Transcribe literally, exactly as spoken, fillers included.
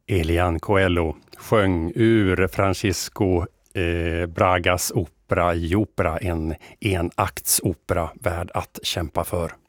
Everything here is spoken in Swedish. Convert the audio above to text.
Elian Coelho sjöng ur Francisco eh, Bragas opera i opera, en enaktsopera värd att kämpa för.